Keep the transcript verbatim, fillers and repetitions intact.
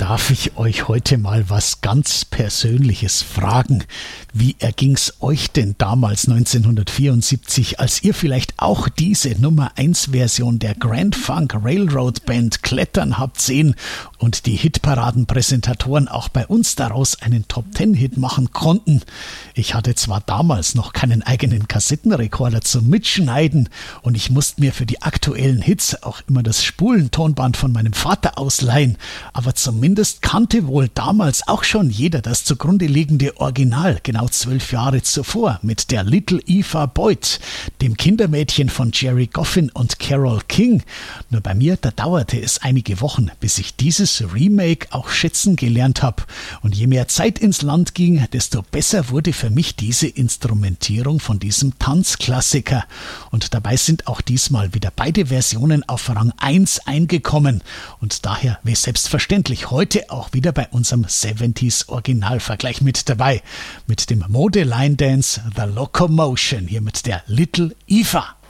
darf ich euch heute mal was ganz Persönliches fragen. Wie erging's euch denn damals neunzehnhundertvierundsiebzig, als ihr vielleicht auch diese Nummer eins Version der Grand Funk Railroad Band klettern habt sehen und die Hitparadenpräsentatoren auch bei uns daraus einen Top-Ten-Hit machen konnten? Ich hatte zwar damals noch keinen eigenen Kassettenrekorder zum Mitschneiden und ich musste mir für die aktuellen Hits auch immer das Spulentonband von meinem Vater ausleihen, aber zumindest kannte wohl damals auch schon jeder das zugrunde liegende Original, genau zwölf Jahre zuvor, mit der Little Eva Boyd, dem Kindermädchen von Jerry Goffin und Carole King. Nur bei mir, da dauerte es einige Wochen, bis ich dieses Remake auch schätzen gelernt habe. Und je mehr Zeit ins Land ging, desto besser wurde für mich diese Instrumentierung von diesem Tanzklassiker. Und dabei sind auch diesmal wieder beide Versionen auf Rang eins eingekommen. Und daher wäre selbstverständlich heute auch wieder bei unserem siebziger Originalvergleich mit dabei. Mit dem Mode Line Dance The Locomotion, hier mit der Little Eva.